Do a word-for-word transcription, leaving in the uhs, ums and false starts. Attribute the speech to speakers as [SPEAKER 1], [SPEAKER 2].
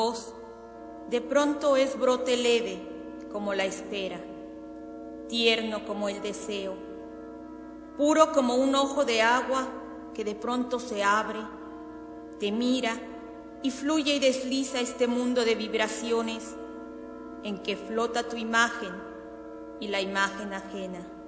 [SPEAKER 1] voz, de pronto es brote leve como la espera, tierno como el deseo, puro como un ojo de agua que de pronto se abre, te mira y fluye y desliza este mundo de vibraciones en que flota tu imagen y la imagen ajena.